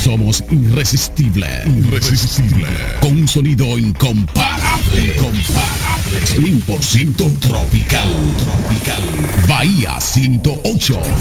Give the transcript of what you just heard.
Somos irresistibles. Con un sonido incomparable. 100% tropical. Bahía 108.